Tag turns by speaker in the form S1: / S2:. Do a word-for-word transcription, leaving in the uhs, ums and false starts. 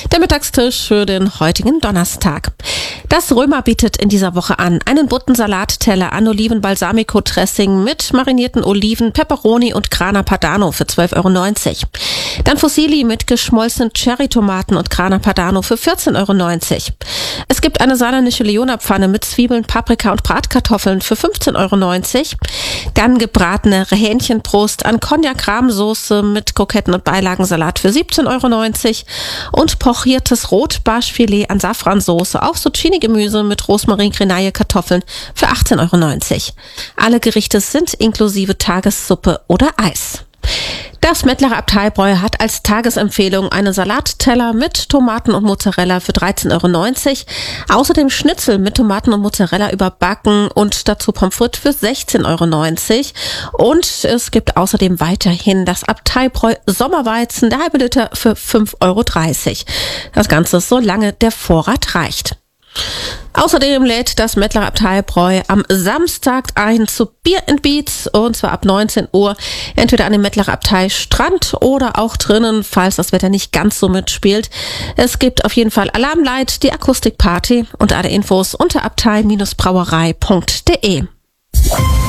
S1: Der Mittagstisch für den heutigen Donnerstag. Das Römer bietet in dieser Woche an einen bunten Salatteller an Oliven-Balsamico-Dressing mit marinierten Oliven, Peperoni und Grana Padano für zwölf Euro neunzig. Dann Fusilli mit geschmolzenen Cherry-Tomaten und Grana Padano für vierzehn Euro neunzig. Es gibt eine saarländische Leona-Pfanne mit Zwiebeln, Paprika und Bratkartoffeln für fünfzehn Euro neunzig. Dann gebratene Hähnchenbrust an Cognac-Rahmsoße mit Kroketten und Beilagensalat für siebzehn Euro neunzig. Und pochiertes Rotbarschfilet an Safransoße auf Zucchini-Gemüse mit Rosmarin, Grenaille, Kartoffeln für achtzehn Euro neunzig. Alle Gerichte sind inklusive Tagessuppe oder Eis. Das Mettlerer Abteibräu hat als Tagesempfehlung einen Salatteller mit Tomaten und Mozzarella für dreizehn Euro neunzig. Außerdem Schnitzel mit Tomaten und Mozzarella überbacken und dazu Pommes frites für sechzehn Euro neunzig. Und es gibt außerdem weiterhin das Abteibräu Sommerweizen, der halbe Liter für fünf Euro dreißig. Das Ganze solange der Vorrat reicht. Außerdem lädt das Mettlerer Abteibräu am Samstag ein zu Beer and Beats und zwar ab neunzehn Uhr, entweder an dem Mettlerer Abtei Strand oder auch drinnen, falls das Wetter nicht ganz so mitspielt. Es gibt auf jeden Fall Alarmlight, die Akustikparty und alle Infos unter abtei Bindestrich brauerei Punkt de.